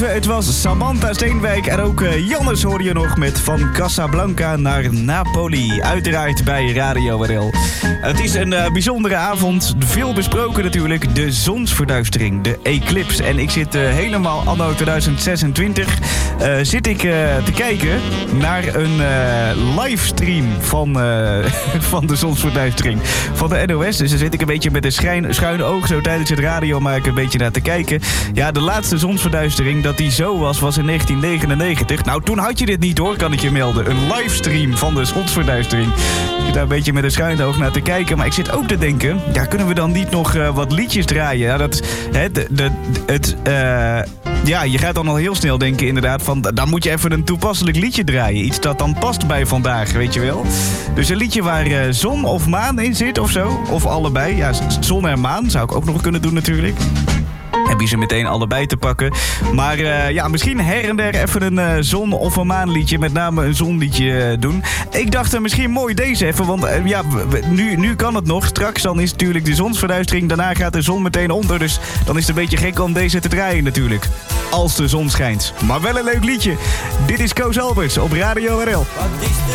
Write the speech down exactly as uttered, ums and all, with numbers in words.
zeven. Het was Samantha Steenwijk en ook uh, Jannes hoor je nog met Van Casablanca naar Napoli. Uiteraard bij Radio R L. Het is een uh, bijzondere avond. Veel besproken natuurlijk. De zonsverduistering, de eclipse. En ik zit uh, helemaal anno tweeduizend zesentwintig... Uh, zit ik uh, te kijken naar een uh, livestream van, uh, van de zonsverduistering van de N O S. Dus daar zit ik een beetje met een schijn, schuin oog zo tijdens het radio maar ik een beetje naar te kijken. Ja, de laatste zonsverduistering dat die zo was, was in negentien negenennegentig. Nou, toen had je dit niet hoor, kan ik je melden. Een livestream van de zonsverduistering. Ik zit daar een beetje met een schuin oog naar te kijken. Maar ik zit ook te denken, ja, kunnen we dan niet nog uh, wat liedjes draaien? Ja, dat, hè, de, de, het, uh, ja, je gaat dan al heel snel denken inderdaad van, dan moet je even een toepasselijk liedje draaien. Iets dat dan past bij vandaag, weet je wel. Dus een liedje waar uh, zon of maan in zit of zo. Of allebei. Ja, zon en maan zou ik ook nog kunnen doen natuurlijk. Heb je ze meteen allebei te pakken. Maar uh, ja, misschien her en der even een uh, zon- of een maanliedje. Met name een zonliedje uh, doen. Ik dacht uh, misschien mooi deze even. Want uh, ja, nu, nu kan het nog. Straks dan is natuurlijk de zonsverduistering. Daarna gaat de zon meteen onder. Dus dan is het een beetje gek om deze te draaien natuurlijk. Als de zon schijnt. Maar wel een leuk liedje. Dit is Koos Alberts op Radio R L.